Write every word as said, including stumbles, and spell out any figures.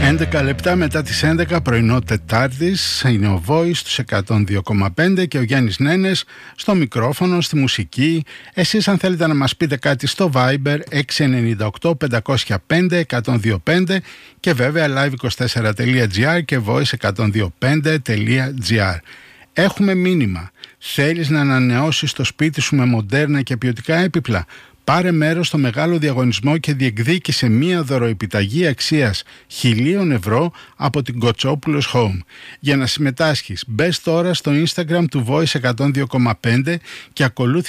έντεκα λεπτά μετά τις έντεκα, πρωινό Τετάρτης, είναι ο Voice στους εκατόν δύο κόμμα πέντε και ο Γιάννης Νένες στο μικρόφωνο, στη μουσική. Εσείς αν θέλετε να μας πείτε κάτι στο Viber έξι εννιά οκτώ πέντε μηδέν πέντε εκατόν δύο πέντε και βέβαια live είκοσι τέσσερα τελεία τζι άρ και voice εκατόν δύο πέντε τελεία τζι άρ. Έχουμε μήνυμα. Θέλεις να ανανεώσεις το σπίτι σου με μοντέρνα και ποιοτικά έπιπλα? Πάρε μέρος στο μεγάλο διαγωνισμό και διεκδίκησε μία δωροεπιταγή αξίας χιλίων ευρώ από την Κοτσόπουλος Home. Για να συμμετάσχεις, μπες τώρα στο Instagram του Voice εκατόν δύο κόμμα πέντε και ακολούθησε